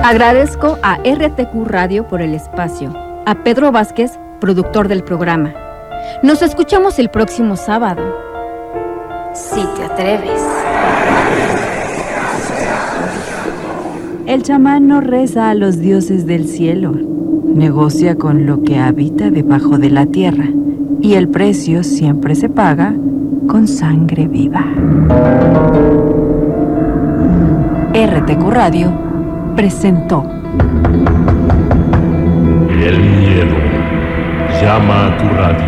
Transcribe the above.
Agradezco a RTQ Radio por el espacio, a Pedro Vázquez, productor del programa. Nos escuchamos el próximo sábado. Si te atreves. El chamán no reza a los dioses del cielo, negocia con lo que habita debajo de la tierra, y el precio siempre se paga con sangre viva. RTQ Radio presentó. El miedo llama a tu radio.